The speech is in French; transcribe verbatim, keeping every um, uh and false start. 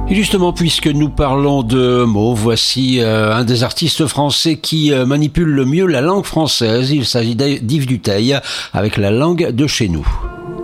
Et justement, puisque nous parlons de mots, voici euh, un des artistes français qui euh, manipule le mieux la langue française. Il s'agit d'Yves Dutheil avec La langue de chez nous.